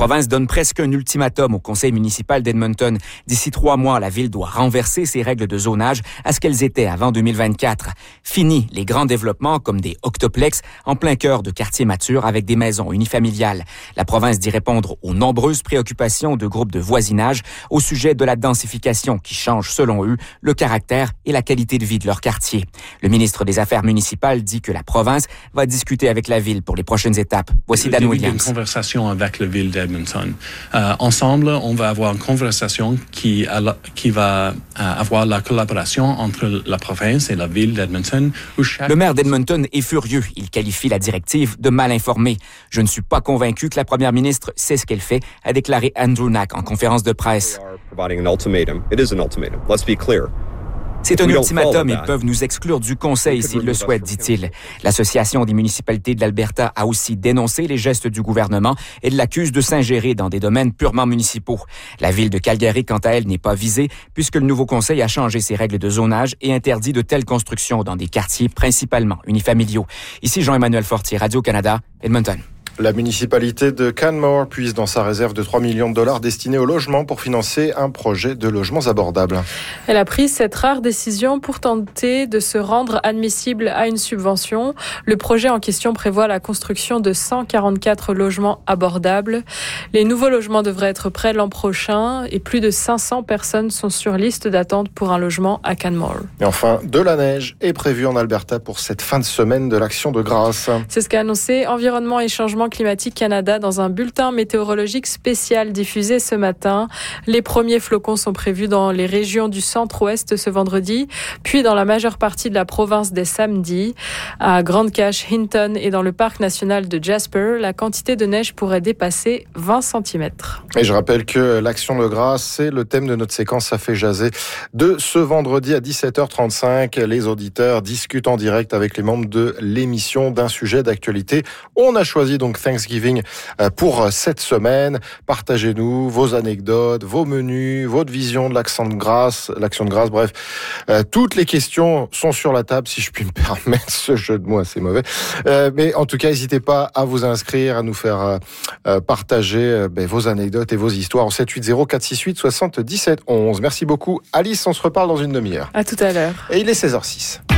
province donne presque un ultimatum au conseil municipal d'Edmonton. D'ici 3 mois, la ville doit renverser ses règles de zonage à ce qu'elles étaient avant 2024. Fini les grands développements comme des octoplex en plein cœur de quartiers matures avec des maisons unifamiliales. La province dit répondre aux nombreuses préoccupations de groupes de voisinage au sujet de la densification qui change, selon eux, le caractère et la qualité de vie de leur quartier. Le ministre des Affaires municipales dit que la province va discuter avec la ville pour les prochaines étapes. Voici Dan Williams. Une conversation avec la ville d'Edmonton. Ensemble, on va avoir une conversation qui va avoir la collaboration entre la province et la ville d'Edmonton. Le maire d'Edmonton est furieux. Il qualifie la directive de mal informée. Je ne suis pas convaincu que la première ministre sait ce qu'elle fait, a déclaré Andrew Knack en conférence de presse. C'est un ultimatum et peuvent nous exclure du conseil s'ils le souhaitent, dit-il. L'Association des municipalités de l'Alberta a aussi dénoncé les gestes du gouvernement et l'accuse de s'ingérer dans des domaines purement municipaux. La ville de Calgary, quant à elle, n'est pas visée puisque le nouveau conseil a changé ses règles de zonage et interdit de telles constructions dans des quartiers principalement unifamiliaux. Ici Jean-Emmanuel Fortier, Radio-Canada, Edmonton. La municipalité de Canmore puise dans sa réserve de 3 millions de dollars destinés au logement pour financer un projet de logements abordables. Elle a pris cette rare décision pour tenter de se rendre admissible à une subvention. Le projet en question prévoit la construction de 144 logements abordables. Les nouveaux logements devraient être prêts l'an prochain et plus de 500 personnes sont sur liste d'attente pour un logement à Canmore. Et enfin, de la neige est prévue en Alberta pour cette fin de semaine de l'Action de grâce. C'est ce qu'a annoncé Environnement et Changement climatique Canada dans un bulletin météorologique spécial diffusé ce matin. Les premiers flocons sont prévus dans les régions du centre-ouest ce vendredi, puis dans la majeure partie de la province dès samedi. À Grande Cache, Hinton et dans le parc national de Jasper, la quantité de neige pourrait dépasser 20 cm. Et je rappelle que l'Action de grâce, c'est le thème de notre séquence Ça fait jaser de ce vendredi à 17h35. Les auditeurs discutent en direct avec les membres de l'émission d'un sujet d'actualité. On a choisi donc Thanksgiving pour cette semaine. Partagez-nous vos anecdotes, vos menus, votre vision de l'Action de grâce, bref. Toutes les questions sont sur la table, si je puis me permettre ce jeu de mots assez mauvais. Mais en tout cas, n'hésitez pas à vous inscrire, à nous faire partager vos anecdotes et vos histoires au 780 468 77 11. Merci beaucoup. Alice, on se reparle dans une demi-heure. À tout à l'heure. Et il est 16h06.